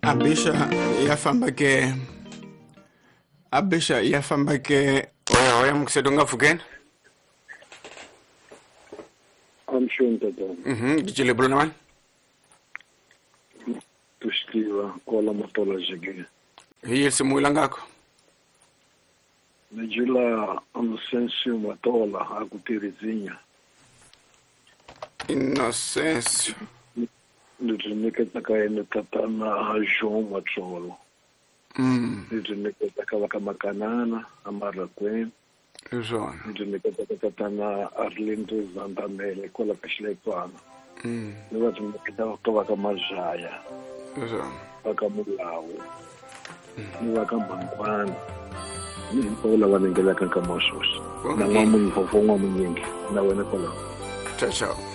Abisha yafamba ke oya mkusedonga fukeni. I'm sure that. Gijile bro naman. Tushtiwa kola matola jige. Hiyo simu ilangako. Nijila Inocencio matola akutirizinya. Inocencio. Nijineketa kaene tatana Jean Macholo. Nijineketa kawaka makanana amara kwen. Jean. Nijineketa tatana Arlindo Zandamele kola kashleipana. Nijineketa kawaka majaya. Jean. Waka mulawu. Waka mangwana. Nipola wanengela kankamosos. Na mwamu mfofongwa mnyingi. Na wene kola. Ciao ciao.